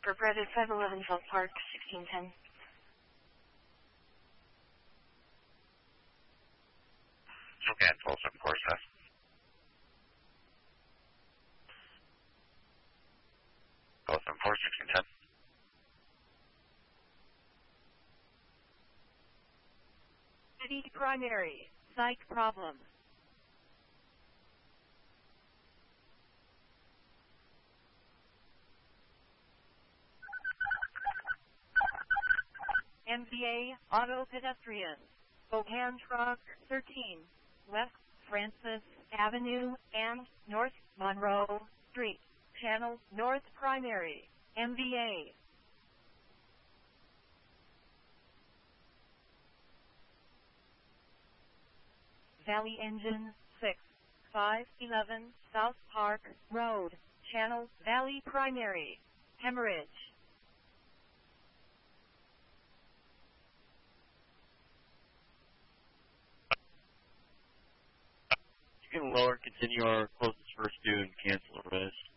For Breaded 511 South Park, 1610. Okay, 1274 South. Four 1610. City primary. Psych problem. MVA Auto Pedestrian. Spokane Truck 13. West Francis Avenue and North Monroe Street. Channel North Primary. MVA. Valley Engine 6. 511 South Park Road. Channel Valley Primary. Hemorrhage. You can lower and continue our closest first due and cancel the rest.